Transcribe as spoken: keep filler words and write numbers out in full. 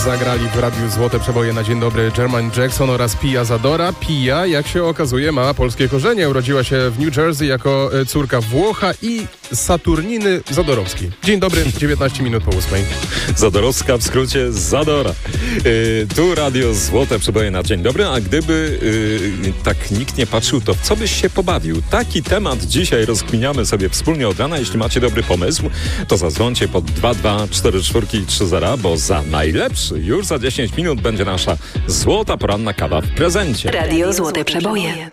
Zagrali w Radiu Złote Przeboje na dzień dobry Jermaine Jackson oraz Pia Zadora. Pia, jak się okazuje, ma polskie korzenie. Urodziła się w New Jersey jako córka Włocha i Saturniny Zadorowskiej. Dzień dobry, dziewiętnaście minut po ósmej. Zadorowska, w skrócie Zadora. Yy, tu Radio Złote Przeboje na dzień dobry, a gdyby yy, tak nikt nie patrzył, to w co byś się pobawił? Taki temat dzisiaj rozkminiamy sobie wspólnie od rana. Jeśli macie dobry pomysł, to zadzwońcie pod dwa dwa cztery cztery trzy zero, bo za najlepszy już za dziesięć minut będzie nasza złota poranna kawa w prezencie. Radio Złote Przeboje.